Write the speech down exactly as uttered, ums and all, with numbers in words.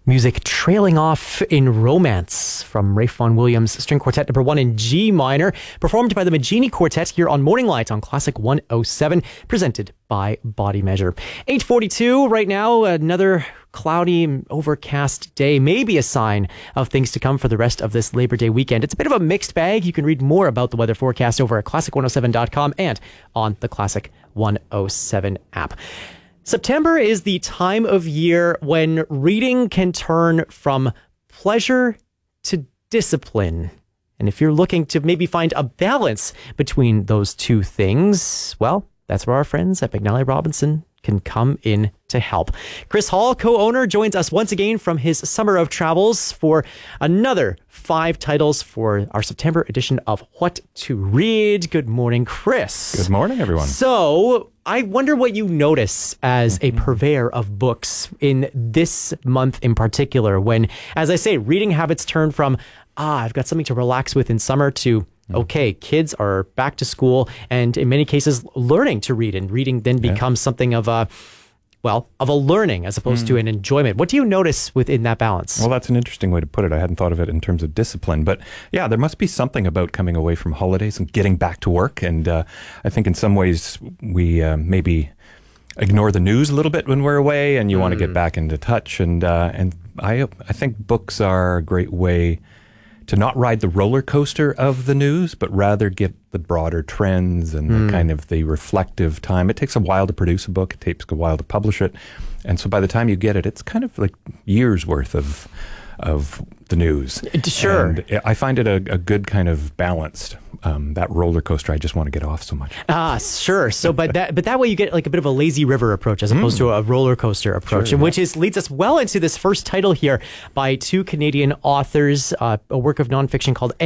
Music Trailing Off in Romance from Ralph Vaughan Williams String Quartet number one in G minor, performed by the Maggini Quartet here on Morning Light on Classic one oh seven, presented by Body Measure. eight forty-two right now, another cloudy, overcast day, maybe a sign of things to come for the rest of this Labor Day weekend. It's a bit of a mixed bag. You can read more about the weather forecast over at classic one oh seven dot com and on the Classic one oh seven app. September is the time of year when reading can turn from pleasure to discipline. And if you're looking to maybe find a balance between those two things, well, that's where our friends at McNally Robinson can come in to help. Chris Hall, co-owner, joins us once again from his Summer of Travels for another five titles for our September edition of What to Read. Good morning, Chris. Good morning, everyone. So, I wonder what you notice as a purveyor of books in this month in particular, when, as I say, reading habits turn from, ah, I've got something to relax with in summer to, okay, kids are back to school and in many cases learning to read, and reading then becomes yeah. something of a, well, of a learning as opposed mm. to an enjoyment. What do you notice within that balance? Well, that's an interesting way to put it. I hadn't thought of it in terms of discipline, but yeah, there must be something about coming away from holidays and getting back to work. And uh, I think in some ways we uh, maybe ignore the news a little bit when we're away, and you mm. want to get back into touch. And uh, and I I think books are a great way to not ride the roller coaster of the news, but rather get the broader trends and mm. the kind of the reflective time. It takes a while to produce a book. It takes a while to publish it. And so by the time you get it, it's kind of like years worth of of the news. Sure. And I find it a, a good kind of balanced, um, that roller coaster I just want to get off so much. Ah, sure. So, but that but that way you get like a bit of a lazy river approach as opposed mm. to a roller coaster approach, sure, and yeah. which is leads us well into this first title here by two Canadian authors, uh, a work of nonfiction called